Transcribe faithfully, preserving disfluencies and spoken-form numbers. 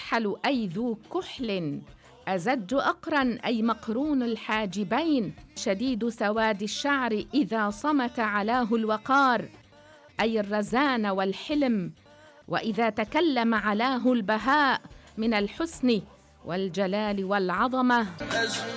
أكحل أي ذو كحل، أزج أقرا أي مقرون الحاجبين، شديد سواد الشعر إذا صمت علاه الوقار، أي الرزان والحلم، وإذا تكلم علاه البهاء من الحسن والجلال والعظمة.